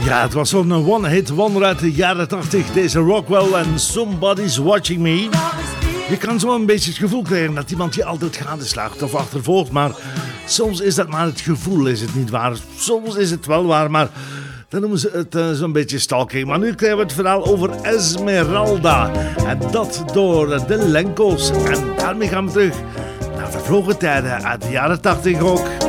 Ja, het was zo'n one-hit wonder uit de jaren 80. Deze Rockwell en Somebody's Watching Me. Je kan zo een beetje het gevoel krijgen dat iemand je altijd gadeslaagt of achtervolgt. Maar soms is dat maar het gevoel, is het niet waar. Soms is het wel waar, maar dan noemen ze het zo'n beetje stalking. Maar nu krijgen we het verhaal over Esmeralda. En dat door de Lenko's. En daarmee gaan we terug naar vervlogen tijden uit de jaren 80 ook.